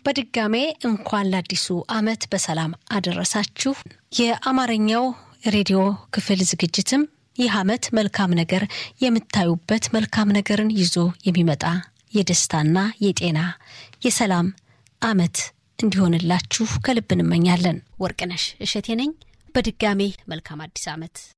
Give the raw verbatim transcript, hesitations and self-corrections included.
በድጋሜ እንኳን ለአዲሱ አመት በሰላም አደረሳችሁ። የአማርኛው ሬዲዮ ክፍል ዝግጅትም ይህ አመት መልካም ነገር የምታዩበት መልካም ነገርን ይዞ የሚመጣ የደስታና የጤና የሰላም አመት እንዲሆንላችሁ ከልብ እንመኛለን። ወርቅነሽ እሸቴ ነኝ። በድጋሜ መልካም አዲስ አመት